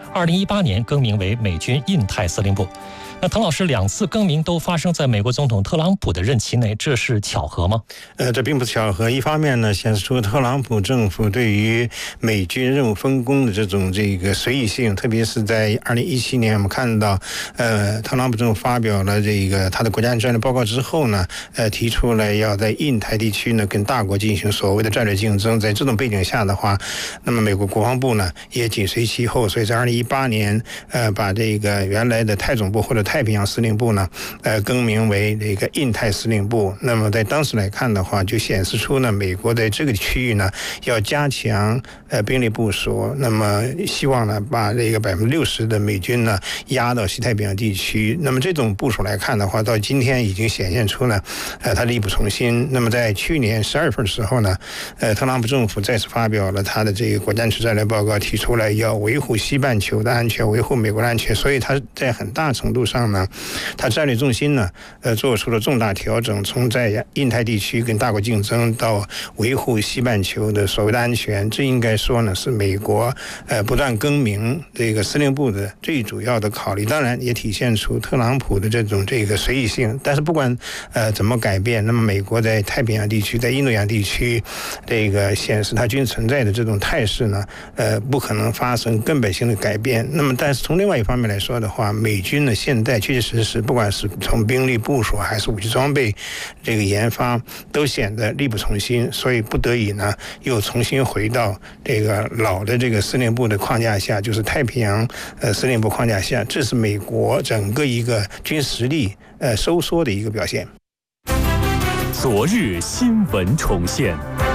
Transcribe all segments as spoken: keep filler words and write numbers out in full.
二零一八年更名为美军印太司令部。那滕老师，两次更名都发生在美国总统特朗普的任期内，这是巧合吗？ 呃，这并不巧合。一方面呢，显示出特朗普政府对于美军任务分工的这种这个随意性，特别是在二零一七年，我们看到，呃，特朗普政府发表了这个他的国家战略报告之后呢，呃，提出来要在印太地区呢跟大国进行所谓的战略竞争。在这种背景下的话，那么美国国防部呢也紧随其后，所以在二零一八年，呃，把这个原来的太总部或者太平洋司令部呢，呃，更名为这个印太司令部。那么在当时来看的话，就显示出呢，美国在这个区域呢要加强呃兵力部署，那么希望呢把这个百分之六十的美军呢压到西太平洋地区。那么这种部署来看的话，到今天已经显现出呢，呃，它力不从心。那么在去年十二月份的时候呢，呃，特朗普政府再次发表了他的这个国家战略报告，提出来要维护西半球的安全，维护美国的安全。所以他在很大程度上呢，他战略重心呢，呃，做出了重大调整，从在印太地区跟大国竞争到维护西半球的所谓的安全。这应该说呢，是美国呃不断更名这个司令部的最主要的考虑。当然，也体现出特朗普的这种这个随意性。但是不管呃怎么改变，那么美国在太平洋地区、在印度洋地区，这个显示它均存在的这种态势呢，呃，不可能发生根本性的改变。那么，但是从另外一方面来说的话，美军呢现在确确实实，不管是从兵力部署还是武器装备这个研发，都显得力不从心，所以不得已呢，又重新回到这个老的这个司令部的框架下，就是太平洋呃司令部框架下。这是美国整个一个军实力呃收缩的一个表现。 昨日新闻重现。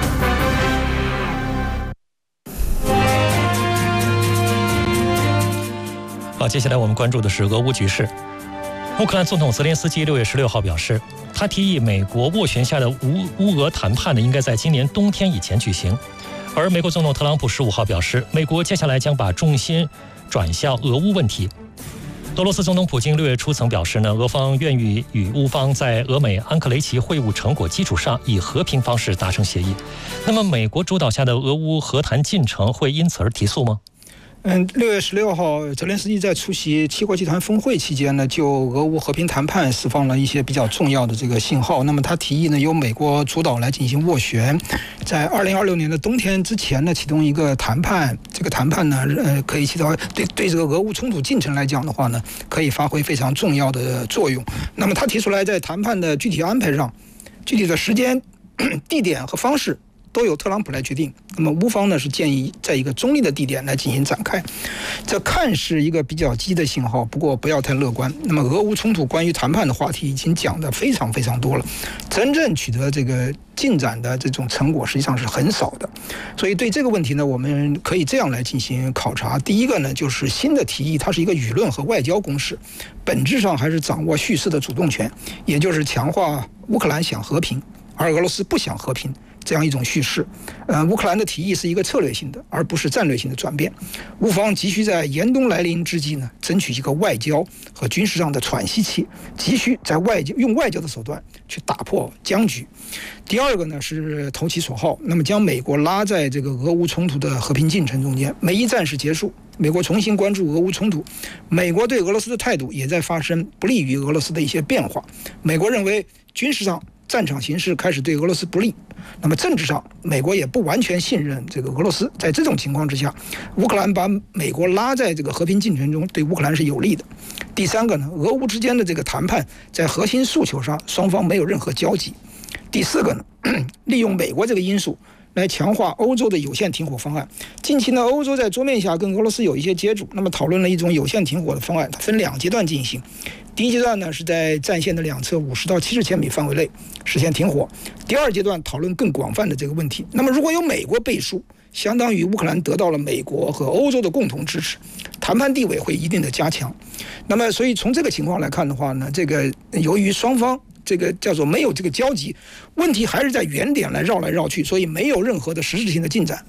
好，接下来我们关注的是俄乌局势。乌克兰总统泽连斯基六月十六号表示，他提议美国斡旋下的乌乌俄谈判呢，应该在今年冬天以前举行。而美国总统特朗普十五号表示，美国接下来将把重心转向俄乌问题。俄罗斯总统普京六月初曾表示呢，俄方愿意与乌方在俄美安克雷奇会晤成果基础上，以和平方式达成协议。那么，美国主导下的俄乌和谈进程会因此而提速吗？ 嗯，六月十六号，泽连斯基在出席七国集团峰会期间呢，就俄乌和平谈判释放了一些比较重要的这个信号。那么他提议呢，由美国主导来进行斡旋，在二零二六年的冬天之前呢，启动一个谈判。这个谈判呢，呃，可以起到对对这个俄乌冲突进程来讲的话呢，可以发挥非常重要的作用。那么他提出来，在谈判的具体安排上，具体的时间、地点和方式都由特朗普来决定。那么乌方呢是建议在一个中立的地点来进行展开，这看是一个比较积极的信号，不过不要太乐观。那么俄乌冲突关于谈判的话题已经讲得非常非常多了，真正取得这个进展的这种成果实际上是很少的。所以对这个问题呢，我们可以这样来进行考察。第一个呢，就是新的提议它是一个舆论和外交攻势，本质上还是掌握叙事的主动权，也就是强化乌克兰想和平，而俄罗斯不想和平这样一种叙事。呃，乌克兰的提议是一个策略性的，而不是战略性的转变。乌方急需在严冬来临之际呢，争取一个外交和军事上的喘息期，急需在外交用外交的手段去打破僵局。第二个呢是投其所好，那么将美国拉在这个俄乌冲突的和平进程中间。美伊战事结束，美国重新关注俄乌冲突，美国对俄罗斯的态度也在发生不利于俄罗斯的一些变化。美国认为军事上战场形势开始对俄罗斯不利，那么政治上美国也不完全信任这个俄罗斯。在这种情况之下，乌克兰把美国拉在这个和平进程中，对乌克兰是有利的。第三个呢，俄乌之间的这个谈判在核心诉求上双方没有任何交集。第四个呢，利用美国这个因素来强化欧洲的有限停火方案。近期呢，欧洲在桌面下跟俄罗斯有一些接触，那么讨论了一种有限停火的方案，它分两阶段进行。第一阶段呢，是在战线的两侧五十到七十千米范围内实现停火。第二阶段讨论更广泛的这个问题。那么如果有美国背书，相当于乌克兰得到了美国和欧洲的共同支持，谈判地位会一定的加强。那么所以从这个情况来看的话呢，这个由于双方这个叫做没有这个交集，问题还是在原点来绕来绕去，所以没有任何的实质性的进展。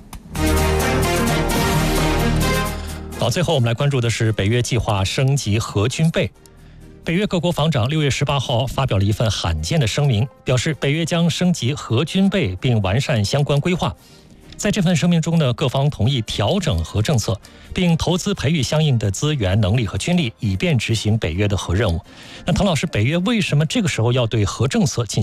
好，最后我们来关注的是北约计划升级核军备。北约各国防长六月十八号发表了一份罕见的声明，表示北约将升级核军备并完善相关规划。 在这份声明中呢，各方同意调整核政策，并投资培育相应的资源、能力和军力，以便执行北约的核任务。那唐老师，北约为什么这个时候要对核政策进行